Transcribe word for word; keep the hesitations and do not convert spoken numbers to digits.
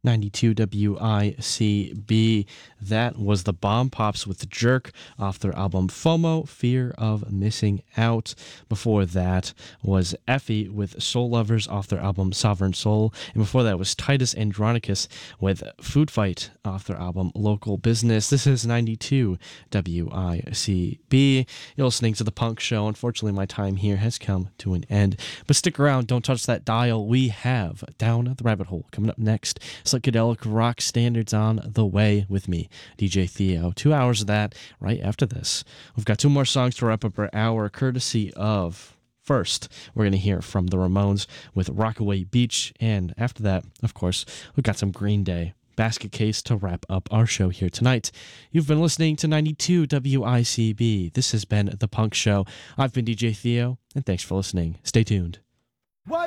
ninety-two W I C B. That was the Bomb Pops with Jerk off their album FOMO, Fear of Missing Out. Before that was Effie with Soul Lovers off their album Sovereign Soul. And before that was Titus Andronicus with Food Fight off their album Local Business. This is ninety-two W I C B. You're listening to The Punk Show. Unfortunately, my time here has come to an end. But stick around. Don't touch that dial. We have Down the Rabbit Hole coming up next. Psychedelic rock standards on the way with me, D J Theo. Two hours of that right after this. We've got two more songs to wrap up our hour, courtesy of... First, we're going to hear from the Ramones with Rockaway Beach. And after that, of course, we've got some Green Day. Basket Case to wrap up our show here tonight. You've been listening to ninety-two W I C B. This has been The Punk Show. I've been D J Theo, and thanks for listening. Stay tuned.